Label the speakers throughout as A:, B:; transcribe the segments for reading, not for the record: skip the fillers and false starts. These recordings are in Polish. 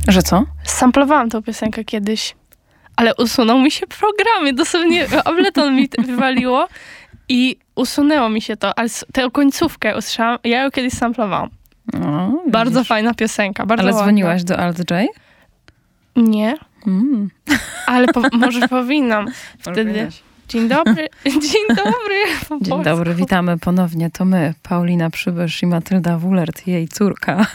A: Że co?
B: Samplowałam tą piosenkę kiedyś, ale usunął mi się w programie. Dosłownie Ableton mi wywaliło i usunęło mi się to, ale tę końcówkę usłyszałam. Ja ją kiedyś samplowałam.
A: No,
B: Bardzo fajna piosenka, bardzo
A: Ale
B: ładna.
A: dzwoniłaś do Alt-J?
B: Nie. Ale może powinnam wtedy. Dzień dobry. Dzień dobry.
A: Dzień dobry, witamy ponownie. To my, Paulina Przybysz i Matylda Wulert, jej córka.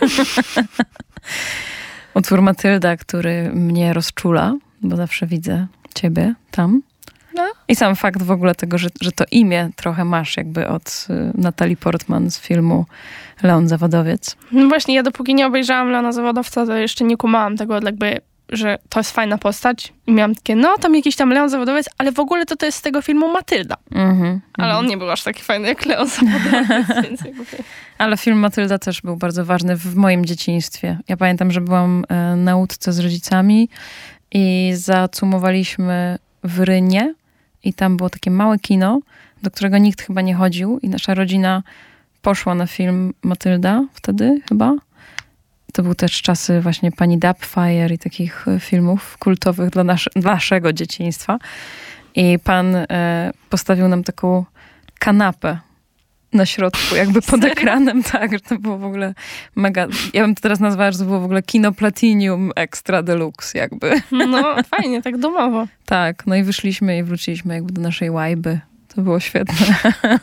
A: Utwór Matylda, który mnie rozczula, bo zawsze widzę ciebie tam.
B: No.
A: I sam fakt w ogóle tego, że to imię trochę masz jakby od Natalii Portman z filmu Leon Zawodowiec.
B: No właśnie, ja dopóki nie obejrzałam Leona Zawodowca, to jeszcze nie kumałam tego jakby, że to jest fajna postać. I miałam takie, no tam jakiś tam Leon Zawodowiec, ale w ogóle to jest z tego filmu Matylda. Ale on nie był aż taki fajny jak Leon Zawodowiec, więc jakby...
A: Ale film Matylda też był bardzo ważny w moim dzieciństwie. Ja pamiętam, że byłam na łódce z rodzicami i zacumowaliśmy w Rynie i tam było takie małe kino, do którego nikt chyba nie chodził i nasza rodzina poszła na film Matylda wtedy chyba. To były też czasy właśnie pani Dubfire i takich filmów kultowych dla naszego dzieciństwa. I pan postawił nam taką kanapę na środku, jakby pod ekranem. Tak, że to było w ogóle mega... Ja bym to teraz nazwała, że to było w ogóle kino Platinum Extra Deluxe jakby.
B: No fajnie, tak domowo.
A: Tak, no i wyszliśmy i wróciliśmy jakby do naszej łajby. To było świetne.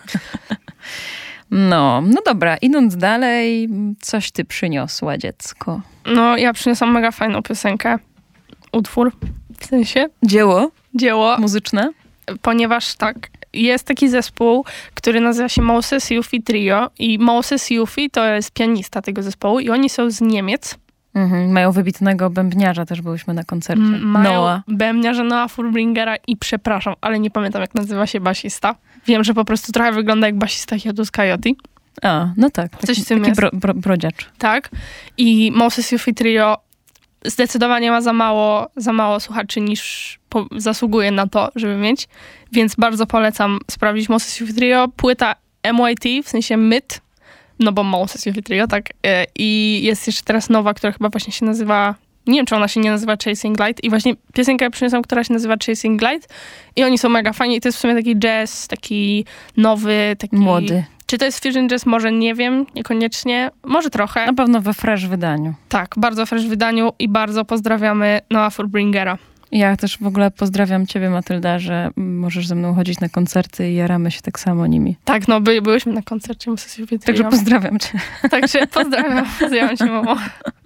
A: No dobra, idąc dalej, coś ty przyniosła, dziecko.
B: No, ja przyniosłam mega fajną piosenkę. Utwór, w sensie. Dzieło.
A: Muzyczne?
B: Ponieważ tak, jest taki zespół, który nazywa się Moses Yuffie Trio i Moses Yuffie to jest pianista tego zespołu i oni są z Niemiec.
A: Mają wybitnego bębniarza, też byliśmy na koncercie.
B: Mają bębniarza Noah Furbringera i przepraszam, ale nie pamiętam jak nazywa się basista. Wiem, że po prostu trochę wygląda jak basista Hiatus Coyote.
A: A, no tak.
B: Coś w tym
A: taki
B: jest.
A: brodziacz.
B: Tak. I Moses Yuffie Trio zdecydowanie ma za mało słuchaczy niż zasługuje na to, żeby mieć. Więc bardzo polecam sprawdzić Moses Yuffie Trio. Płyta MYT, w sensie MYT, no bo Moses Yuffie Trio, tak. I jest jeszcze teraz nowa, która chyba właśnie się nazywa... Nie wiem, czy ona się nie nazywa Chasing Light. I właśnie piosenkę przyniosłam, która się nazywa Chasing Light. I oni są mega fajni. I to jest w sumie taki jazz, taki nowy, taki...
A: Młody.
B: Czy to jest fusion jazz? Może nie wiem, niekoniecznie. Może trochę.
A: Na pewno we fresh wydaniu.
B: Tak, bardzo fresh wydaniu i bardzo pozdrawiamy Noah Furbringera.
A: Ja też w ogóle pozdrawiam ciebie, Matylda, że możesz ze mną chodzić na koncerty i jaramy się tak samo nimi.
B: Tak, no byłyśmy na koncercie Moses Yuffie Trio.
A: Także pozdrawiam cię.
B: Także pozdrawiam cię, mamo.